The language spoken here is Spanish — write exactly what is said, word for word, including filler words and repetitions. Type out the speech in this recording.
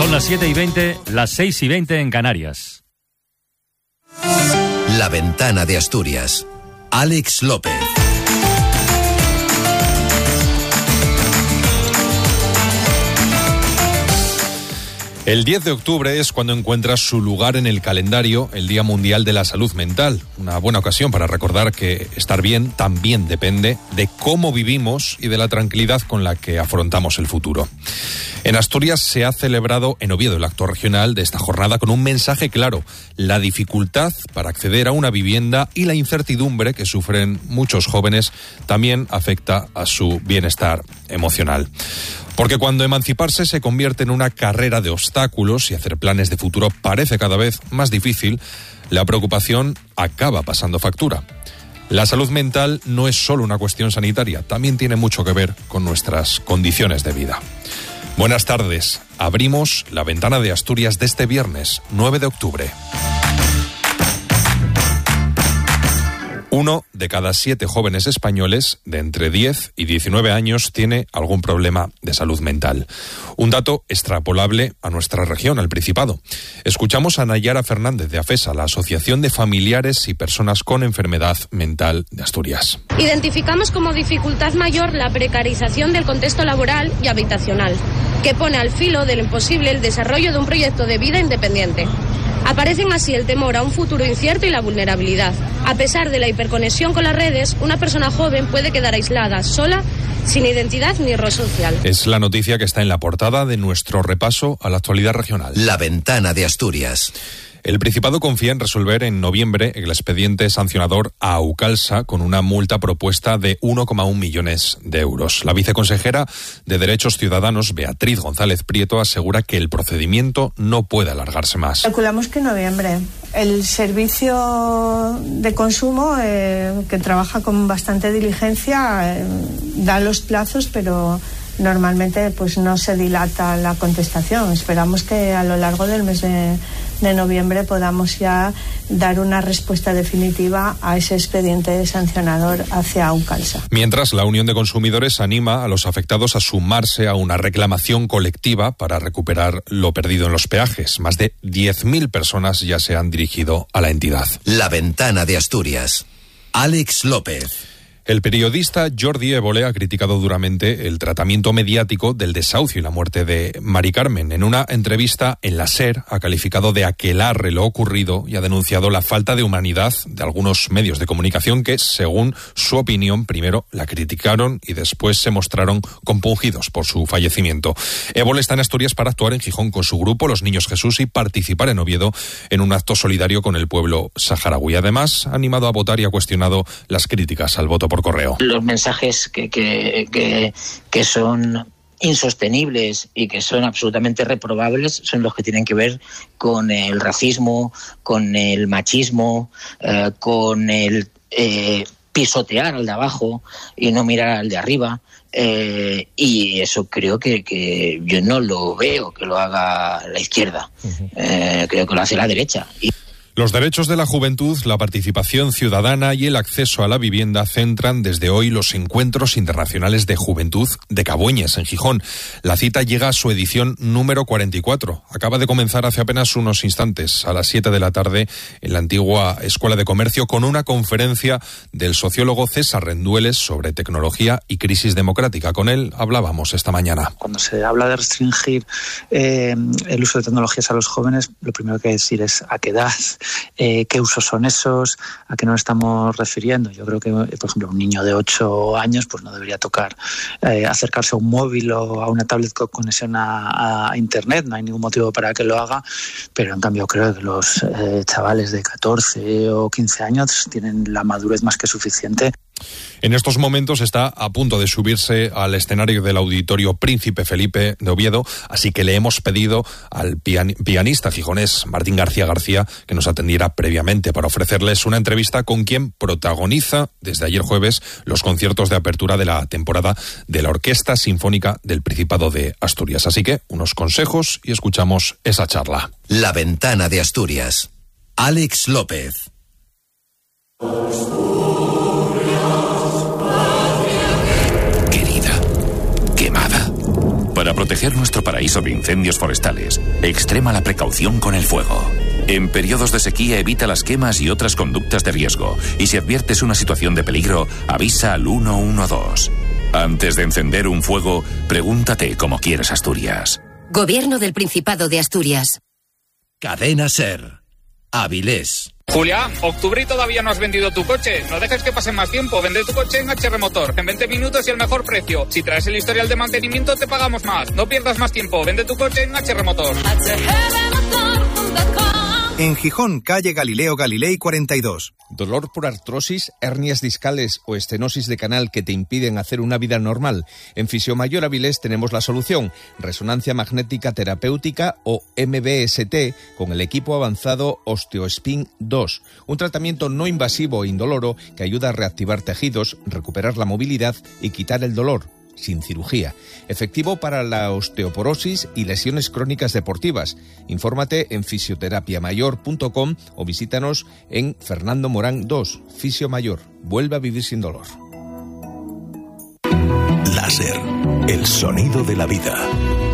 Son las siete y veinte, las seis y veinte en Canarias. La Ventana de Asturias. Alex López. El diez de octubre es cuando encuentra su lugar en el calendario el Día Mundial de la Salud Mental. Una buena ocasión para recordar que estar bien también depende de cómo vivimos y de la tranquilidad con la que afrontamos el futuro. En Asturias se ha celebrado en Oviedo el acto regional de esta jornada con un mensaje claro: la dificultad para acceder a una vivienda y la incertidumbre que sufren muchos jóvenes también afecta a su bienestar emocional. Porque cuando emanciparse se convierte en una carrera de obstáculos y hacer planes de futuro parece cada vez más difícil, la preocupación acaba pasando factura. La salud mental no es solo una cuestión sanitaria, también tiene mucho que ver con nuestras condiciones de vida. Buenas tardes. Abrimos la Ventana de Asturias de este viernes, nueve de octubre. Uno de cada siete jóvenes españoles de entre diez y diecinueve años tiene algún problema de salud mental. Un dato extrapolable a nuestra región, al Principado. Escuchamos a Nayara Fernández de AFESA, la Asociación de Familiares y Personas con Enfermedad Mental de Asturias. Identificamos como dificultad mayor la precarización del contexto laboral y habitacional, que pone al filo del imposible el desarrollo de un proyecto de vida independiente. Aparecen así el temor a un futuro incierto y la vulnerabilidad. A pesar de la hiperconexión con las redes, una persona joven puede quedar aislada, sola, sin identidad ni rol social. Es la noticia que está en la portada de nuestro repaso a la actualidad regional. La Ventana de Asturias. El Principado confía en resolver en noviembre el expediente sancionador a Aucalsa con una multa propuesta de uno coma uno millones de euros. La viceconsejera de Derechos Ciudadanos, Beatriz González Prieto, asegura que el procedimiento no puede alargarse más. Calculamos que en noviembre. El servicio de consumo, eh, que trabaja con bastante diligencia, eh, da los plazos, pero normalmente pues no se dilata la contestación. Esperamos que a lo largo del mes de, de noviembre podamos ya dar una respuesta definitiva a ese expediente sancionador hacia Aucalsa. Mientras, la Unión de Consumidores anima a los afectados a sumarse a una reclamación colectiva para recuperar lo perdido en los peajes. Más de diez mil personas ya se han dirigido a la entidad. La Ventana de Asturias. Alex López. El periodista Jordi Évole ha criticado duramente el tratamiento mediático del desahucio y la muerte de Mari Carmen. En una entrevista en la SER ha calificado de aquelarre lo ocurrido y ha denunciado la falta de humanidad de algunos medios de comunicación que, según su opinión, primero la criticaron y después se mostraron compungidos por su fallecimiento. Évole está en Asturias para actuar en Gijón con su grupo Los Niños Jesús y participar en Oviedo en un acto solidario con el pueblo saharaui. Además, ha animado a votar y ha cuestionado las críticas al voto por correo. Los mensajes que, que, que, que son insostenibles y que son absolutamente reprobables son los que tienen que ver con el racismo, con el machismo, eh, con el eh, pisotear al de abajo y no mirar al de arriba. Eh, y eso creo que, que yo no lo veo que lo haga la izquierda. Uh-huh. Eh, creo que lo hace la derecha. Y los derechos de la juventud, la participación ciudadana y el acceso a la vivienda centran desde hoy los encuentros internacionales de juventud de Cabueñes, en Gijón. La cita llega a su edición número cuarenta y cuatro. Acaba de comenzar hace apenas unos instantes, a las siete de la tarde, en la antigua Escuela de Comercio, con una conferencia del sociólogo César Rendueles sobre tecnología y crisis democrática. Con él hablábamos esta mañana. Cuando se habla de restringir eh, el uso de tecnologías a los jóvenes, lo primero que hay que decir es a qué edad. Eh, ¿Qué usos son esos? ¿A qué nos estamos refiriendo? Yo creo que, por ejemplo, un niño de ocho años pues no debería tocar eh, acercarse a un móvil o a una tablet con conexión a, a Internet. No hay ningún motivo para que lo haga, pero en cambio creo que los eh, chavales de catorce o quince años tienen la madurez más que suficiente. En estos momentos está a punto de subirse al escenario del Auditorio Príncipe Felipe de Oviedo, así que le hemos pedido al pian- pianista gijonés Martín García García que nos atendiera previamente para ofrecerles una entrevista con quien protagoniza desde ayer jueves los conciertos de apertura de la temporada de la Orquesta Sinfónica del Principado de Asturias. Así que unos consejos y escuchamos esa charla. La Ventana de Asturias. Alex López. Querida, quemada. Para proteger nuestro paraíso de incendios forestales, extrema la precaución con el fuego. En periodos de sequía evita las quemas y otras conductas de riesgo. Y si adviertes una situación de peligro, avisa al uno uno dos. Antes de encender un fuego, pregúntate cómo quieres Asturias. Gobierno del Principado de Asturias. Cadena SER. Avilés. Julián, octubre y todavía no has vendido tu coche. No dejes que pase más tiempo. Vende tu coche en H R Motor. En veinte minutos y el mejor precio. Si traes el historial de mantenimiento, te pagamos más. No pierdas más tiempo. Vende tu coche en H R Motor. En Gijón, calle Galileo Galilei cuarenta y dos. ¿Dolor por artrosis, hernias discales o estenosis de canal que te impiden hacer una vida normal? En Fisiomayor Avilés tenemos la solución. Resonancia magnética terapéutica o M B S T con el equipo avanzado OsteoSpin dos. Un tratamiento no invasivo e indoloro que ayuda a reactivar tejidos, recuperar la movilidad y quitar el dolor, sin cirugía. Efectivo para la osteoporosis y lesiones crónicas deportivas. Infórmate en fisioterapiamayor punto com o visítanos en Fernando Morán dos, Fisio Mayor. Vuelve a vivir sin dolor. Láser, el sonido de la vida.